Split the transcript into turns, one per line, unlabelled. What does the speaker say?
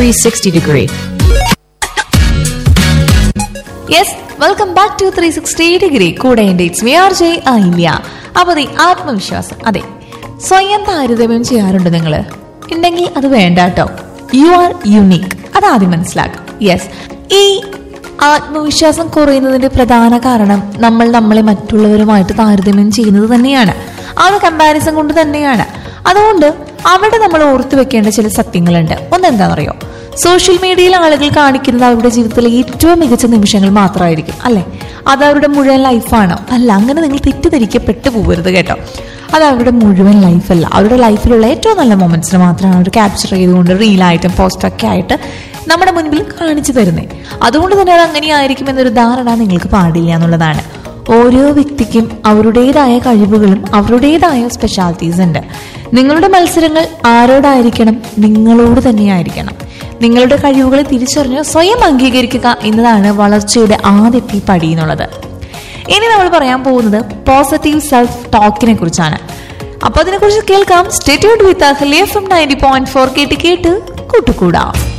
360 degree.
Yes, welcome back to 360 degree. കൂടെ it's me R J Ayilya. അപ്പൊ അതെ, ആത്മവിശ്വാസം. അതെ, സ്വയം താരതമ്യം ചെയ്യാറുണ്ട് നിങ്ങൾ? ഉണ്ടെങ്കിൽ അത് വേണ്ട കേട്ടോ. യു ആർ യുണീക്ക്, അതാദ്യം മനസ്സിലാക്കാം. യെസ്, ഈ ആത്മവിശ്വാസം കുറയുന്നതിന്റെ പ്രധാന കാരണം നമ്മളെ മറ്റുള്ളവരുമായിട്ട് താരതമ്യം ചെയ്യുന്നത് തന്നെയാണ്. ആ ഒരു കമ്പാരിസൺ കൊണ്ട് തന്നെയാണ്. അതുകൊണ്ട് അവിടെ നമ്മൾ ഓർത്തു വെക്കേണ്ട ചില സത്യങ്ങളുണ്ട്. ഒന്നെന്താണെന്നറിയോ? സോഷ്യൽ മീഡിയയിൽ ആളുകൾ കാണിക്കുന്നത് അവരുടെ ജീവിതത്തിലെ ഏറ്റവും മികച്ച നിമിഷങ്ങൾ മാത്രമായിരിക്കും, അല്ലെ? അത് അവരുടെ മുഴുവൻ ലൈഫാണോ? അല്ല, അങ്ങനെ നിങ്ങൾ തെറ്റിദ്ധരിക്കപ്പെട്ടു പോകരുത് കേട്ടോ. അത് അവരുടെ മുഴുവൻ ലൈഫല്ല. അവരുടെ ലൈഫിലുള്ള ഏറ്റവും നല്ല മൊമെന്റ്സിന് മാത്രമാണ് അവർ ക്യാപ്ചർ ചെയ്തുകൊണ്ട് റീലായിട്ടും പോസ്റ്റൊക്കെ ആയിട്ട് നമ്മുടെ മുൻപിൽ കാണിച്ചു തരുന്നത്. അതുകൊണ്ട് തന്നെ അത് അങ്ങനെയായിരിക്കും എന്നൊരു ധാരണ നിങ്ങൾക്ക് പാടില്ല എന്നുള്ളതാണ്. ഓരോ വ്യക്തിക്കും അവരുടേതായ കഴിവുകളും അവരുടേതായ സ്പെഷ്യാലിറ്റീസ് ഉണ്ട്. നിങ്ങളുടെ മത്സരങ്ങൾ ആരോടായിരിക്കണം? നിങ്ങളോട് തന്നെയായിരിക്കണം. നിങ്ങളുടെ കഴിവുകളെ തിരിച്ചറിഞ്ഞ് സ്വയം അംഗീകരിക്കുക എന്നതാണ് വളർച്ചയുടെ ആദ്യത്തെ പടി എന്നുള്ളത്. ഇനി നമ്മൾ പറയാൻ പോകുന്നത് പോസിറ്റീവ് സെൽഫ് ടോക്കിനെ കുറിച്ചാണ്. അപ്പൊ അതിനെക്കുറിച്ച് കേൾക്കാം. സ്റ്റേ ട്യൂൺഡ് വിത്ത് അഹല്യ FM 90.4 കേട്ട് കൂട്ടുകൂടാം.